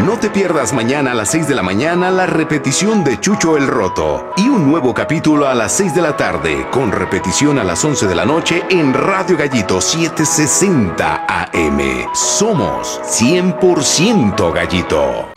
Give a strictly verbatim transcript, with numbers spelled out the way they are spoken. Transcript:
No te pierdas mañana a las seis de la mañana la repetición de Chucho el Roto y un nuevo capítulo a las seis de la tarde con repetición a las once de la noche en Radio Gallito setecientos sesenta A M. Somos cien por ciento Gallito.